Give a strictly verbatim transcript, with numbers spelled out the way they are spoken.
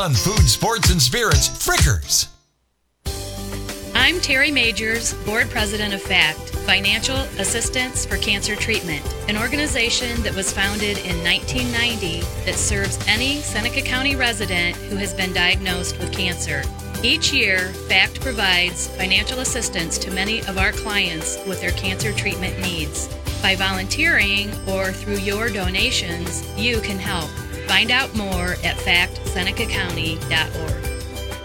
fun food, sports, and spirits, Frickers. I'm Terry Majors, Board President of FACT, Financial Assistance for Cancer Treatment, an organization that was founded in nineteen ninety that serves any Seneca County resident who has been diagnosed with cancer. Each year, FACT provides financial assistance to many of our clients with their cancer treatment needs. By volunteering or through your donations, you can help. Find out more at fact seneca county dot org.